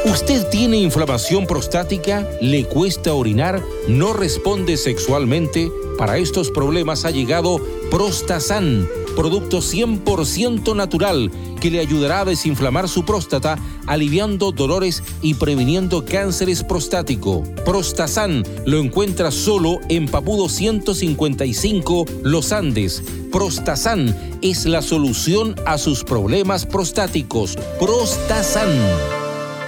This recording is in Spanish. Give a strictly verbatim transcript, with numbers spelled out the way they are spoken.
¿Usted tiene inflamación prostática? ¿Le cuesta orinar? ¿No responde sexualmente? Para estos problemas ha llegado Prostasan, producto cien por ciento natural que le ayudará a desinflamar su próstata, aliviando dolores y previniendo cánceres prostático. Prostasan lo encuentra solo en Papudo ciento cincuenta y cinco, Los Andes. Prostasan es la solución a sus problemas prostáticos. Prostasan.